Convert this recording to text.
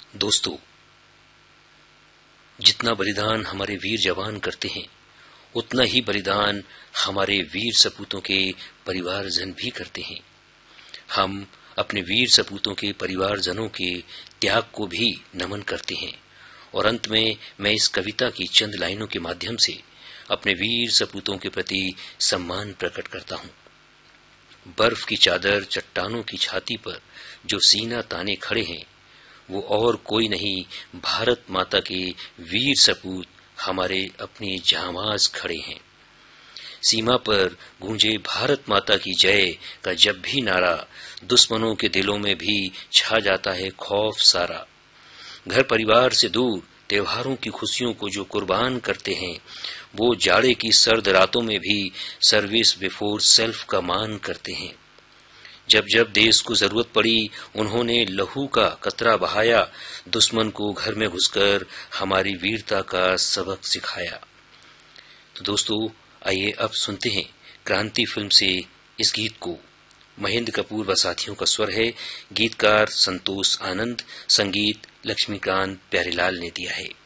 दोस्तों, जितना बलिदान हमारे वीर जवान करते हैं, उतना ही बलिदान हमारे वीर सपूतों के परिवारजन भी करते हैं। हम अपने वीर सपूतों के परिवारजनों के त्याग को भी नमन करते हैं। और अंत में मैं इस कविता की चंद लाइनों के माध्यम से अपने वीर सपूतों के प्रति सम्मान प्रकट करता हूं। बर्फ की चादर चट्टानों की छाती पर जो सीना ताने खड़े हैं, वो और कोई नहीं, भारत माता के वीर सपूत हमारे अपने जांबाज खड़े हैं। सीमा पर गूंजे भारत माता की जय का जब भी नारा, दुश्मनों के दिलों में भी छा जाता है खौफ सारा। घर परिवार से दूर त्योहारों की खुशियों को जो कुर्बान करते हैं, वो जाड़े की सर्द रातों में भी सर्विस बिफोर सेल्फ का मान करते हैं। जब जब देश को जरूरत पड़ी, उन्होंने लहू का कतरा बहाया, दुश्मन को घर में घुसकर हमारी वीरता का सबक सिखाया। तो दोस्तों, आइए अब सुनते हैं क्रांति फिल्म से इस गीत को। महेंद्र कपूर व साथियों का स्वर है, गीतकार संतोष आनंद, संगीत लक्ष्मीकांत प्यारेलाल ने दिया है।